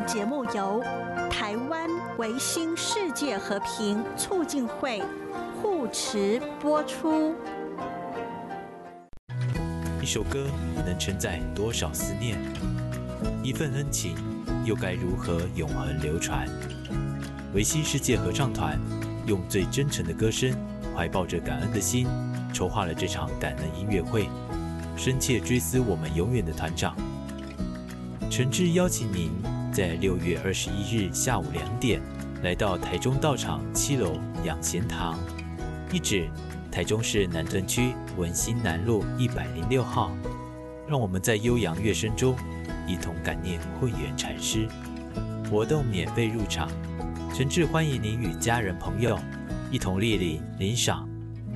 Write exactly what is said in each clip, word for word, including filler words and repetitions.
节目由台湾维新世界和平促进会护持播出。 一首歌能承载多少思念？一份恩情又该如何永恒流传？维新世界合唱团用最真诚的歌声，怀抱着感恩的心，筹划了这场感恩音乐会，深切追思我们永远的团长。诚挚邀请您在六月二十一日下午两点，来到台中道场七楼养贤堂，一指台中市南屯区文心南路一百零六号。让我们在悠扬乐声中，一同感念慧远禅师。活动免费入场，诚挚欢迎您与家人朋友一同莅临领赏。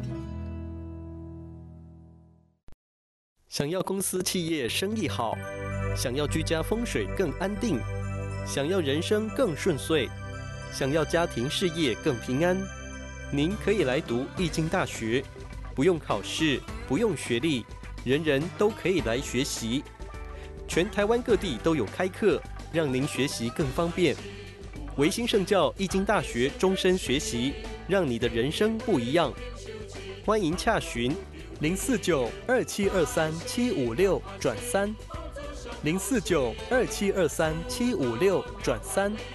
想要公司企业生意好，想要居家风水更安定，想要人生更顺遂，想要家庭事业更平安，您可以来读易经大学，不用考试，不用学历，人人都可以来学习。全台湾各地都有开课，让您学习更方便。维新圣教易经大学终身学习，让你的人生不一样。欢迎洽询零四九二七二三七五六转三，零四九二七二三七五六转三。